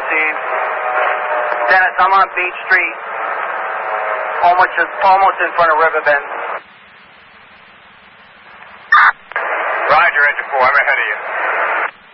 received. Dennis, I'm on Beach Street, almost in front of Riverbend. Roger, Engine 4, I'm ahead of you.